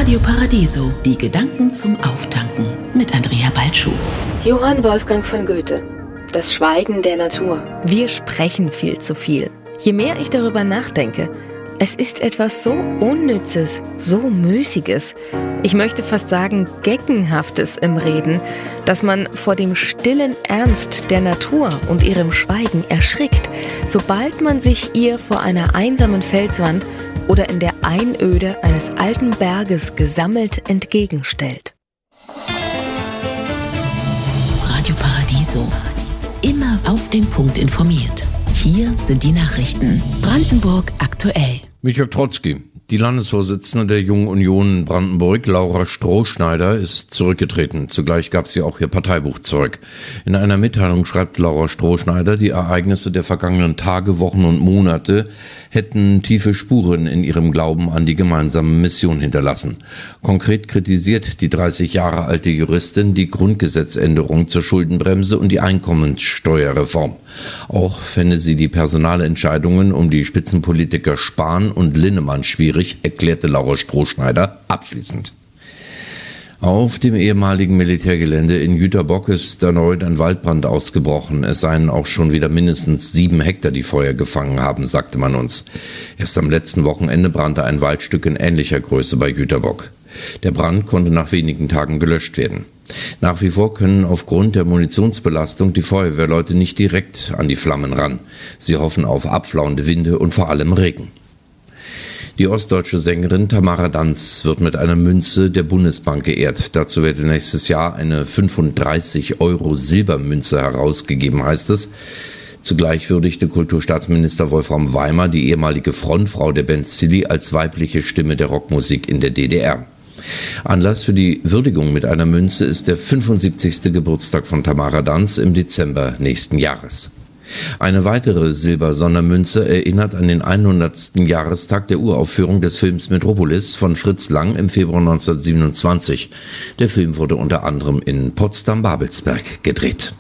Radio Paradiso, die Gedanken zum Auftanken mit Andrea Balschuh. Johann Wolfgang von Goethe. Das Schweigen der Natur. Wir sprechen viel zu viel. Je mehr ich darüber nachdenke, es ist etwas so Unnützes, so Müßiges. Ich möchte fast sagen, Geckenhaftes im Reden, dass man vor dem stillen Ernst der Natur und ihrem Schweigen erschrickt, sobald man sich ihr vor einer einsamen Felswand oder in der Einöde eines alten Berges gesammelt entgegenstellt. Radio Paradiso. Immer auf den Punkt informiert. Hier sind die Nachrichten. Brandenburg aktuell. Mit Jörg Trotzki. Die Landesvorsitzende der Jungen Union Brandenburg, Laura Strohschneider, ist zurückgetreten. Zugleich gab sie auch ihr Parteibuch zurück. In einer Mitteilung schreibt Laura Strohschneider, die Ereignisse der vergangenen Tage, Wochen und Monate hätten tiefe Spuren in ihrem Glauben an die gemeinsame Mission hinterlassen. Konkret kritisiert die 30 Jahre alte Juristin die Grundgesetzänderung zur Schuldenbremse und die Einkommenssteuerreform. Auch fände sie die Personalentscheidungen um die Spitzenpolitiker Spahn und Linnemann schwierig, erklärte Laura Strohschneider abschließend. Auf dem ehemaligen Militärgelände in Jüterbock ist erneut ein Waldbrand ausgebrochen. Es seien auch schon wieder mindestens 7 Hektar, die Feuer gefangen haben, sagte man uns. Erst am letzten Wochenende brannte ein Waldstück in ähnlicher Größe bei Jüterbock. Der Brand konnte nach wenigen Tagen gelöscht werden. Nach wie vor können aufgrund der Munitionsbelastung die Feuerwehrleute nicht direkt an die Flammen ran. Sie hoffen auf abflauende Winde und vor allem Regen. Die ostdeutsche Sängerin Tamara Danz wird mit einer Münze der Bundesbank geehrt. Dazu wird nächstes Jahr eine 35 € Silbermünze herausgegeben, heißt es. Zugleich würdigte Kulturstaatsminister Wolfram Weimer die ehemalige Frontfrau der Band Silly als weibliche Stimme der Rockmusik in der DDR. Anlass für die Würdigung mit einer Münze ist der 75. Geburtstag von Tamara Danz im Dezember nächsten Jahres. Eine weitere Silbersondermünze erinnert an den 100. Jahrestag der Uraufführung des Films Metropolis von Fritz Lang im Februar 1927. Der Film wurde unter anderem in Potsdam-Babelsberg gedreht.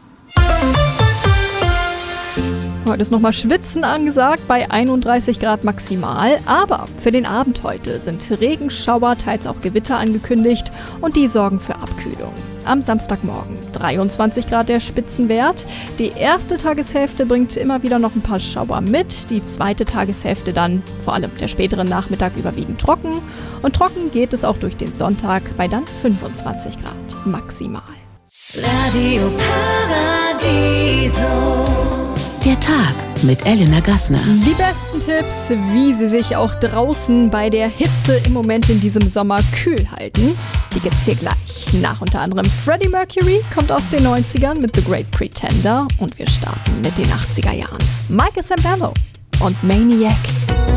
Heute ist nochmal Schwitzen angesagt bei 31 Grad maximal, aber für den Abend heute sind Regenschauer, teils auch Gewitter angekündigt und die sorgen für Abkühlung. Am Samstagmorgen 23 Grad der Spitzenwert. Die erste Tageshälfte bringt immer wieder noch ein paar Schauer mit, die zweite Tageshälfte dann vor allem der späteren Nachmittag überwiegend trocken und trocken geht es auch durch den Sonntag bei dann 25 Grad maximal. Radio Paradiso. Der Tag mit Elena Gassner. Die besten Tipps, wie Sie sich auch draußen bei der Hitze im Moment in diesem Sommer kühl halten, die gibt's hier gleich. Nach unter anderem Freddie Mercury kommt aus den 90ern mit The Great Pretender und wir starten mit den 80er Jahren. Michael Sambello und Maniac.